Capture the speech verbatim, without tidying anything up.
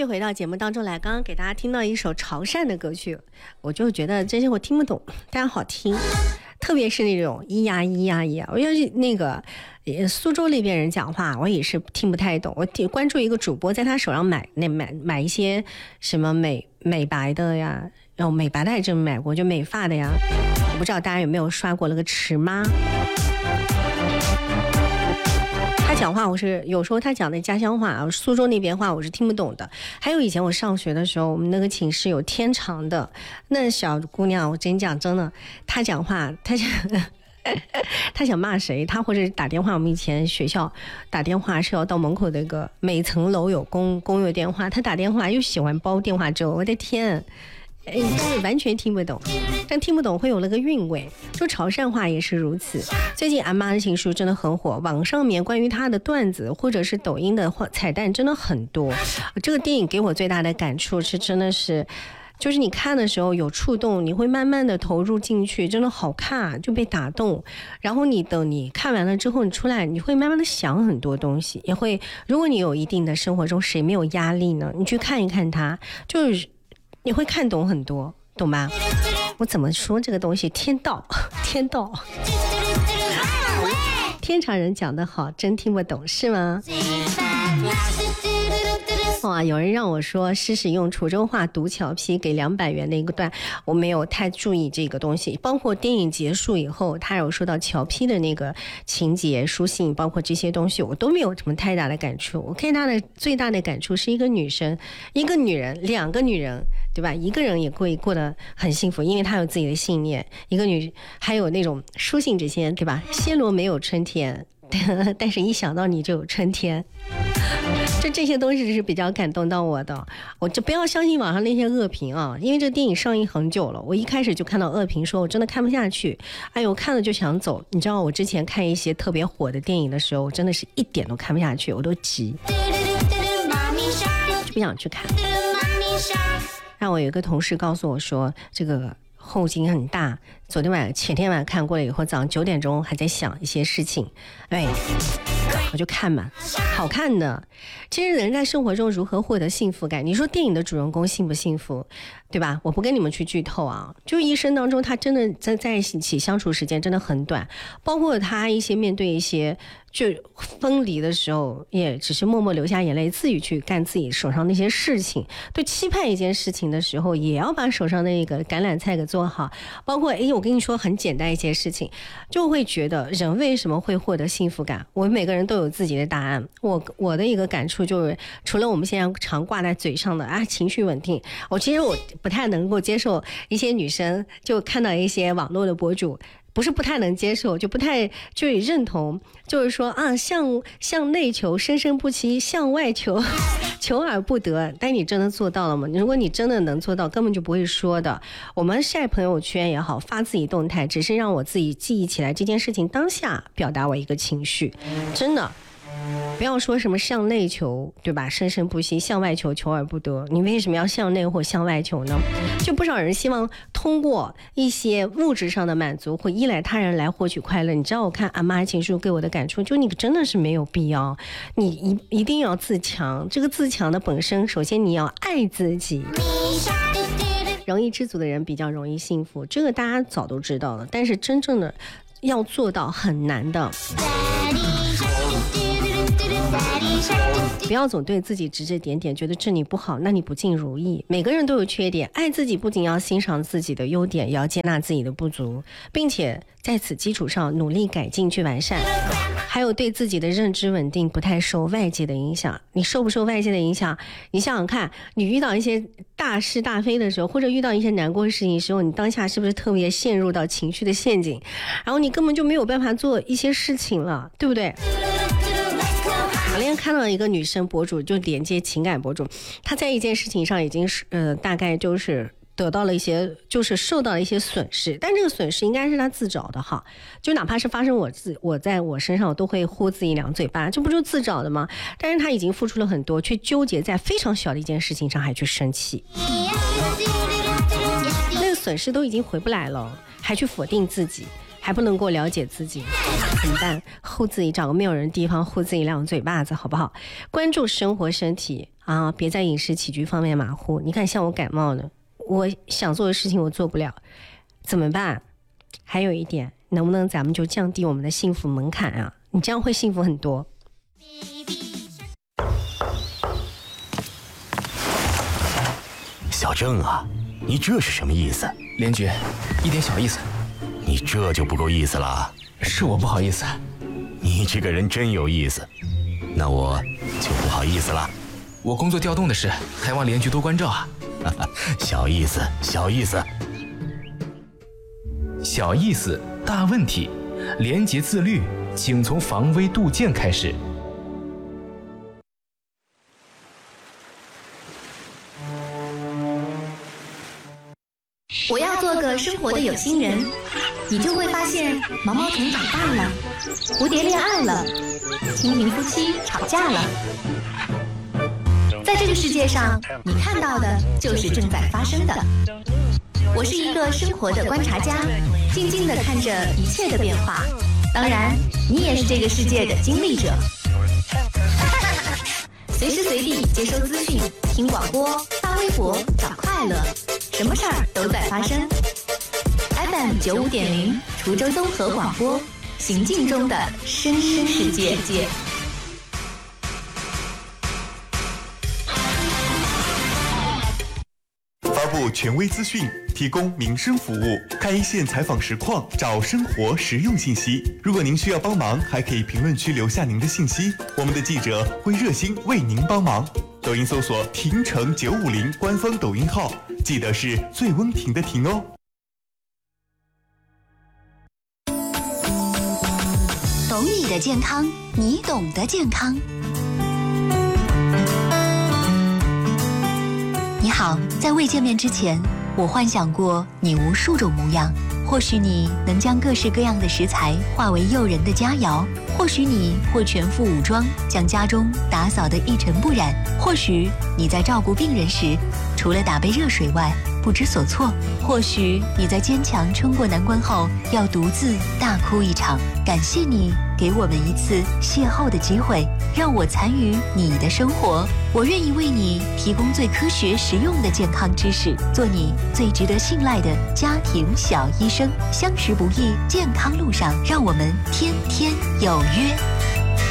续回到节目当中来，刚刚给大家听到一首潮汕的歌曲，我就觉得这些我听不懂，但好听，特别是那种咿呀咿呀咿呀，我要是那个苏州那边人讲话，我也是听不太懂。我关注一个主播，在他手上买那买买一些什么美美白的呀，然后美白的还真买过，就美发的呀。我不知道大家有没有刷过那个尺妈。他讲话我是有时候他讲的家乡话，苏州那边话我是听不懂的。还有以前我上学的时候，我们那个寝室有天长的那小姑娘，我真讲真的，她讲话，她想她想骂谁，她或者打电话，我们以前学校打电话是要到门口的一个每层楼有公公用电话，她打电话又喜欢煲电话粥，我的天。哎，完全听不懂，但听不懂会有那个韵味。说潮汕话也是如此。最近俺妈的情书真的很火，网上面关于她的段子或者是抖音的彩蛋真的很多。这个电影给我最大的感触是真的是，就是你看的时候有触动，你会慢慢的投入进去，真的好看，就被打动。然后你等你看完了之后，你出来你会慢慢的想很多东西，也会，如果你有一定的生活中谁没有压力呢？你去看一看它，就是你会看懂很多，懂吗？我怎么说这个东西？天道，天道，天长人讲得好，真听不懂是吗？哇，有人让我说试试用滁州话读乔批给两百元的一个段，我没有太注意这个东西。包括电影结束以后，他有说到乔批的那个情节、书信，包括这些东西，我都没有什么太大的感触。我看他的最大的感触是一个女生，一个女人，两个女人，对吧？一个人也过过得很幸福，因为她有自己的信念。一个女，还有那种书信这些，对吧？暹罗没有春天，但是一想到你就有春天。就这些东西是比较感动到我的，我就不要相信网上那些恶评啊，因为这电影上映很久了，我一开始就看到恶评说我真的看不下去，哎呦，我看了就想走。你知道我之前看一些特别火的电影的时候，真的是一点都看不下去，我都急，就不想去看。让我有一个同事告诉我说，这个后劲很大，昨天晚前天晚上看过了以后，早上九点钟还在想一些事情，哎，我就看嘛，好看的。其实人在生活中如何获得幸福感，你说电影的主人公幸不幸福，对吧？我不跟你们去剧透啊，就一生当中他真的在在一起相处时间真的很短，包括他一些面对一些就分离的时候，也只是默默流下眼泪，自己去干自己手上那些事情。对期盼一件事情的时候，也要把手上的那个橄榄菜给做好。包括哎，我跟你说很简单一些事情，就会觉得人为什么会获得幸福感？我们每个人都有自己的答案。我我的一个感触就是，除了我们现在常挂在嘴上的啊情绪稳定，我其实我不太能够接受一些女生就看到一些网络的博主。不是不太能接受，就不太就认同，就是说啊，向向内求生生不息，向外求求而不得。但你真的做到了吗？如果你真的能做到，根本就不会说的。我们晒朋友圈也好，发自己动态，只是让我自己记忆起来这件事情当下表达我一个情绪，真的。不要说什么向内求，对吧？生生不息，向外求，求而不得。你为什么要向内或向外求呢？就不少人希望通过一些物质上的满足或依赖他人来获取快乐。你知道我看阿妈情书给我的感触，就你真的是没有必要，你一一定要自强。这个自强的本身，首先你要爱自己。容易知足的人比较容易幸福，这个大家早都知道了，但是真正的要做到很难的。不要总对自己指指点点，觉得这你不好那你不尽如意。每个人都有缺点，爱自己不仅要欣赏自己的优点，也要接纳自己的不足，并且在此基础上努力改进去完善。还有对自己的认知稳定，不太受外界的影响。你受不受外界的影响？你想想看，你遇到一些大是大非的时候，或者遇到一些难过的事情的时候，你当下是不是特别陷入到情绪的陷阱，然后你根本就没有办法做一些事情了，对不对？我那天看到一个女生博主，就连接情感博主，她在一件事情上已经是呃大概就是得到了一些，就是受到了一些损失，但这个损失应该是她自找的哈，就哪怕是发生我自我在我身上，我都会呼自己两嘴巴，这不就自找的吗？但是她已经付出了很多，却纠结在非常小的一件事情上还去生气，那个损失都已经回不来了，还去否定自己，还不能够了解自己，怎么办？护自己，找个没有人的地方护自己两嘴巴子好不好？关注生活身体啊，别在饮食起居方面马虎。你看，像我感冒了，我想做的事情我做不了，怎么办？还有一点，能不能咱们就降低我们的幸福门槛啊？你这样会幸福很多。 小郑啊，你这是什么意思？ 连局，一点小意思。 你这就不够意思了。 是我不好意思。 你这个人真有意思，那我就不好意思了。 我工作调动的事，还望连局多关照啊。 小意思，小意思。 小意思，大问题。廉洁自律，请从防微杜渐开始。 我要做个生活的有心人，你就会发现毛毛虫长大了，蝴蝶恋爱了，蜻蜓夫妻吵架了。在这个世界上，你看到的就是正在发生的。我是一个生活的观察家，静静地看着一切的变化。当然，你也是这个世界的经历者。随时随地接收资讯，听广播，发微博，找快乐，什么事儿都在发生。F M 九五点零，滁州综合广播，行进中的声声世界。 发布权威资讯，提供民生服务，看一线采访实况，找生活实用信息。如果您需要帮忙，还可以评论区留下您的信息，我们的记者会热心为您帮忙。抖音搜索亭城九五零官方抖音号，记得是最温婷的婷哦。 懂你的健康，你懂得健康。你好，在未见面之前，我幻想过你无数种模样。或许你能将各式各样的食材化为诱人的佳肴，或许你会全副武装，将家中打扫得一尘不染，或许你在照顾病人时，除了打杯热水外不知所措，或许你在坚强撑过难关后要独自大哭一场。感谢你给我们一次邂逅的机会，让我参与你的生活。我愿意为你提供最科学实用的健康知识，做你最值得信赖的家庭小医生。相识不易，健康路上，让我们天天有约。